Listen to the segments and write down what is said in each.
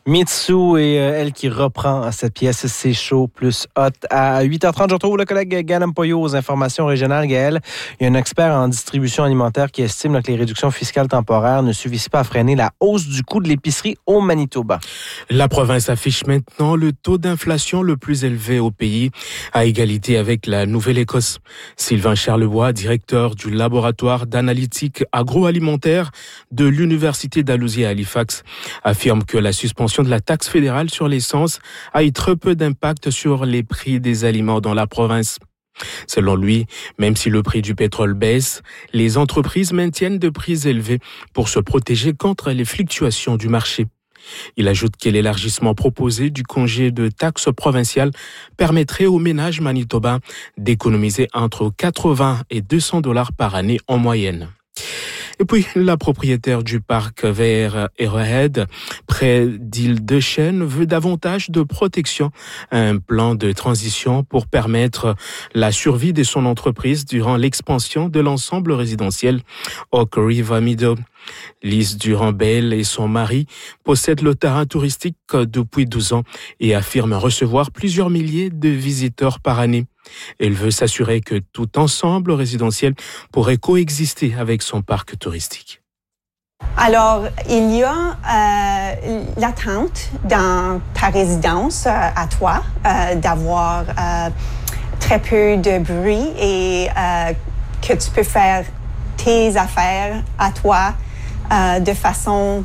Mitsu et elle qui reprend cette pièce, c'est chaud plus hot. À 8h30, je retrouve le collègue Gaël Mpoyo aux informations régionales. Gaël, il y a un expert en distribution alimentaire qui estime que les réductions fiscales temporaires ne suffisent pas à freiner la hausse du coût de l'épicerie au Manitoba. La province affiche maintenant le taux d'inflation le plus élevé au pays, à égalité avec la Nouvelle-Écosse. Sylvain Charlebois, directeur du laboratoire d'analytique agroalimentaire de l'Université Dalhousie à Halifax, affirme que la suspension de la taxe fédérale sur l'essence a eu très peu d'impact sur les prix des aliments dans la province. Selon lui, même si le prix du pétrole baisse, les entreprises maintiennent de prix élevés pour se protéger contre les fluctuations du marché. Il ajoute que l'élargissement proposé du congé de taxe provinciale permettrait aux ménages manitobains d'économiser entre 80 et 200 $ par année en moyenne. Et puis, la propriétaire du parc vert Arrowhead, près d'Île de Chêne, veut davantage de protection, un plan de transition pour permettre la survie de son entreprise durant l'expansion de l'ensemble résidentiel Oak River Meadow. Lise Durand-Bell et son mari possèdent le terrain touristique depuis 12 ans et affirment recevoir plusieurs milliers de visiteurs par année. Elle veut s'assurer que tout ensemble résidentiel pourrait coexister avec son parc touristique. Alors, il y a l'attente dans ta résidence à toi d'avoir très peu de bruit et que tu peux faire tes affaires à toi de façon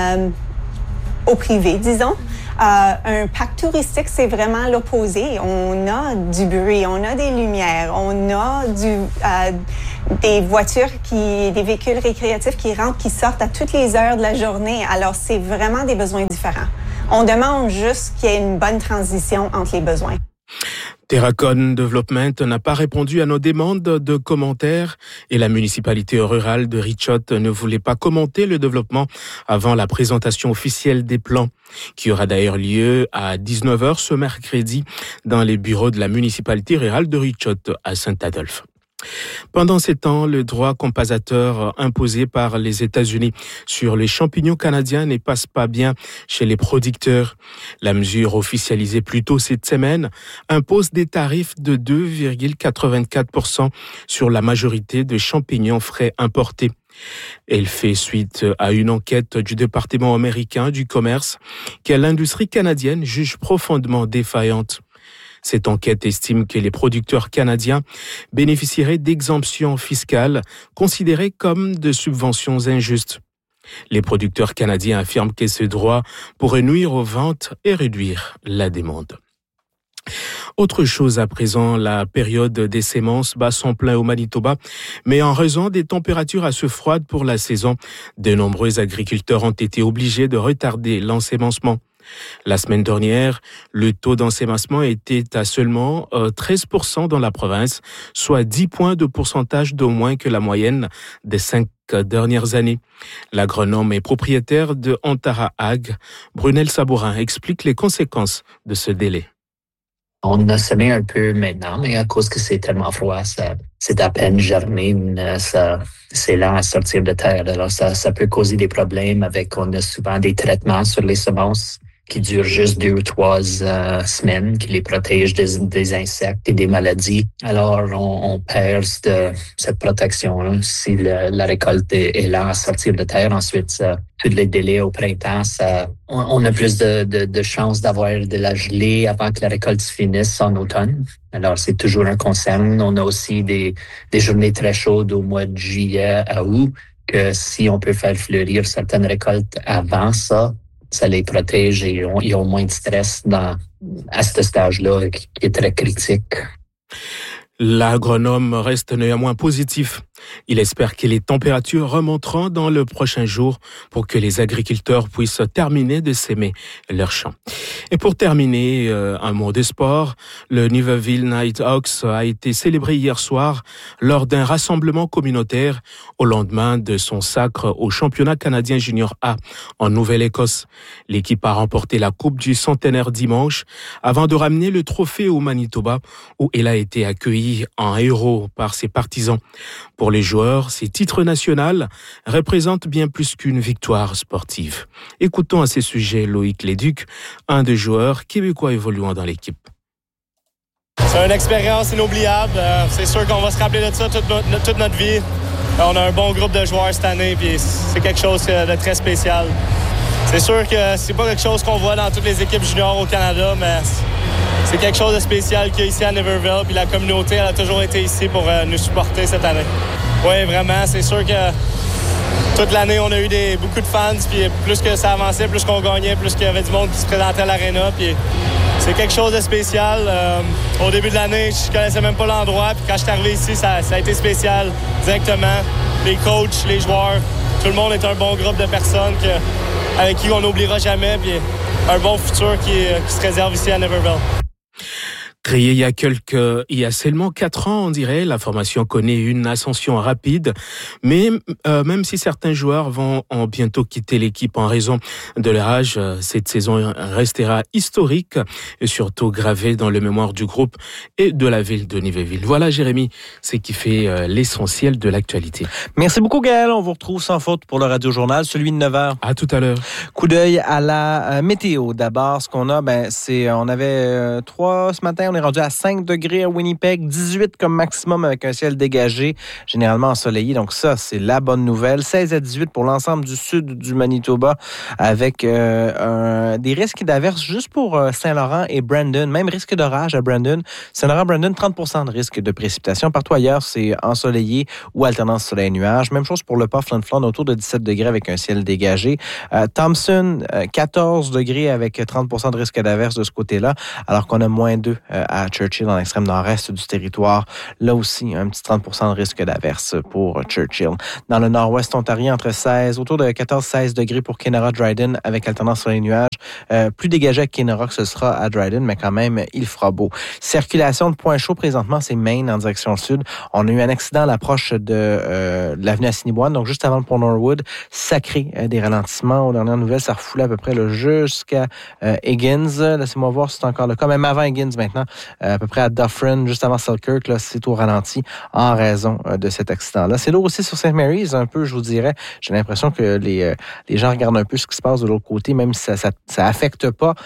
au privé, disons. Un parc touristique, c'est vraiment l'opposé. On a du bruit, on a des lumières, on a des voitures, des véhicules récréatifs qui rentrent, qui sortent à toutes les heures de la journée. Alors, c'est vraiment des besoins différents. On demande juste qu'il y ait une bonne transition entre les besoins. Terracon Development n'a pas répondu à nos demandes de commentaires et la municipalité rurale de Richot ne voulait pas commenter le développement avant la présentation officielle des plans, qui aura d'ailleurs lieu à 19h ce mercredi dans les bureaux de la municipalité rurale de Richot à Saint-Adolphe. Pendant ces temps, le droit compensateur imposé par les États-Unis sur les champignons canadiens ne passe pas bien chez les producteurs. La mesure officialisée plus tôt cette semaine impose des tarifs de 2,84% sur la majorité de champignons frais importés. Elle fait suite à une enquête du département américain du commerce que l'industrie canadienne juge profondément défaillante. Cette enquête estime que les producteurs canadiens bénéficieraient d'exemptions fiscales considérées comme de subventions injustes. Les producteurs canadiens affirment que ce droit pourrait nuire aux ventes et réduire la demande. Autre chose à présent, la période des semences bat son plein au Manitoba, mais en raison des températures assez froides pour la saison, de nombreux agriculteurs ont été obligés de retarder l'ensemencement. La semaine dernière, le taux d'ensemencement était à seulement 13% dans la province, soit 10 points de pourcentage de moins que la moyenne des 5 dernières années. L'agronome et propriétaire de Antara Ag, Brunel Sabourin, explique les conséquences de ce délai. On a semé un peu maintenant, mais à cause que c'est tellement froid, c'est à peine germé, c'est lent à sortir de terre. Alors ça peut causer des problèmes on a souvent des traitements sur les semences qui durent juste 2 ou 3 semaines, qui les protègent des insectes et des maladies. Alors, on perd cette protection-là. Si la récolte est lente à sortir de terre, ensuite, tous les délais au printemps, on a plus de chances d'avoir de la gelée avant que la récolte se finisse en automne. Alors, c'est toujours un concern. On a aussi des journées très chaudes au mois de juillet à août, que si on peut faire fleurir certaines récoltes avant ça les protège et ils ont moins de stress à ce stage-là qui est très critique. L'agronome reste néanmoins positif. Il espère que les températures remonteront dans le prochain jour pour que les agriculteurs puissent terminer de s'aimer leurs champs. Et pour terminer, un mot de sport. Le Niverville Nighthawks a été célébré hier soir lors d'un rassemblement communautaire au lendemain de son sacre au championnat canadien junior A en Nouvelle-Écosse. L'équipe a remporté la Coupe du Centenaire dimanche avant de ramener le trophée au Manitoba où elle a été accueillie en héros par ses partisans. Pour les joueurs, ces titres nationaux représentent bien plus qu'une victoire sportive. Écoutons à ces sujets Loïc Léduc, un des joueurs québécois évoluant dans l'équipe. C'est une expérience inoubliable. C'est sûr qu'on va se rappeler de ça toute notre vie. On a un bon groupe de joueurs cette année, puis c'est quelque chose de très spécial. C'est sûr que c'est pas quelque chose qu'on voit dans toutes les équipes juniors au Canada, mais c'est quelque chose de spécial qu'il y a ici à Niverville, puis la communauté elle a toujours été ici pour nous supporter cette année. Oui, vraiment, c'est sûr que toute l'année, on a eu beaucoup de fans, puis plus que ça avançait, plus qu'on gagnait, plus qu'il y avait du monde qui se présentait à l'aréna, puis c'est quelque chose de spécial. Au début de l'année, je connaissais même pas l'endroit, puis quand je suis arrivé ici, ça a été spécial directement. Les coachs, les joueurs, tout le monde est un bon groupe de personnes avec qui on n'oubliera jamais, puis un bon futur qui se réserve ici à Niverville. Créée il y a seulement 4 ans, on dirait, la formation connaît une ascension rapide, mais même si certains joueurs vont bientôt quitter l'équipe en raison de leur âge, cette saison restera historique et surtout gravée dans le mémoire du groupe et de la ville de Niverville. Voilà, Jérémy, c'est qui fait l'essentiel de l'actualité. Merci beaucoup, Gaël. On vous retrouve sans faute pour le Radio Journal, celui de 9h. À tout à l'heure. Coup d'œil à la météo. D'abord, ce qu'on a, on avait 3 ce matin. On est rendu à 5 degrés à Winnipeg, 18 comme maximum avec un ciel dégagé, généralement ensoleillé. Donc ça, c'est la bonne nouvelle. 16 à 18 pour l'ensemble du sud du Manitoba avec des risques d'averses juste pour Saint-Laurent et Brandon. Même risque d'orage à Brandon. Saint-Laurent, Brandon, 30% de risque de précipitation. Partout ailleurs, c'est ensoleillé ou alternance soleil-nuage. Même chose pour le Pas Flin Flon, autour de 17 degrés avec un ciel dégagé. Thompson, 14 degrés avec 30% de risque d'averse de ce côté-là, alors qu'on a moins 2 à Churchill, dans l'extrême nord-est du territoire. Là aussi, un petit 30% de risque d'averse pour Churchill. Dans le nord-ouest ontarien, autour de 14-16 degrés pour Kenora-Dryden avec alternance soleil-nuage. Plus dégagé à Kenora que ce sera à Dryden, mais quand même, il fera beau. Circulation de point chaud, présentement, c'est Maine en direction sud. On a eu un accident à l'approche de l'avenue Assiniboine, donc juste avant le pont Norwood. Ça crée des ralentissements. Aux dernières nouvelles, ça refoulait à peu près jusqu'à Higgins. Laissez-moi voir si c'est encore le cas. Même avant Higgins maintenant, à peu près à Dufferin, juste avant Selkirk, là, c'est au ralenti en raison de cet accident-là. C'est lourd aussi sur St. Mary's, un peu, je vous dirais. J'ai l'impression que les gens regardent un peu ce qui se passe de l'autre côté, même si ça affecte pas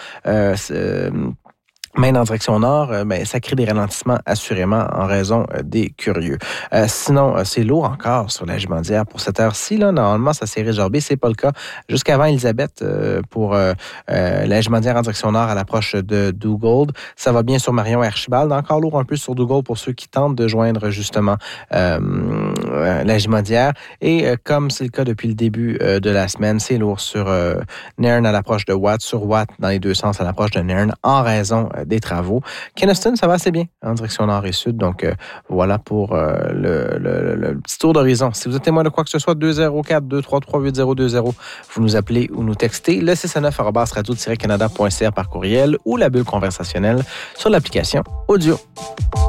Maine en direction nord, ça crée des ralentissements assurément en raison des curieux. Sinon, c'est lourd encore sur la Jumandière pour cette heure-ci. Là, normalement, ça s'est résorbé. C'est pas le cas. Jusqu'avant Elisabeth, pour la Jumandière en direction nord à l'approche de Dugald. Ça va bien sur Marion et Archibald. Encore lourd un peu sur Dugald pour ceux qui tentent de joindre justement la Jumandière. Et comme c'est le cas depuis le début de la semaine, c'est lourd sur Nairn à l'approche de Watt, sur Watt dans les deux sens à l'approche de Nairn en raison des travaux. Kenaston, ça va assez bien en direction nord et sud. Donc, voilà pour le petit tour d'horizon. Si vous êtes témoin de quoi que ce soit, 204-233-8020, vous nous appelez ou nous textez le 619@radio-canada.ca par courriel ou la bulle conversationnelle sur l'application audio.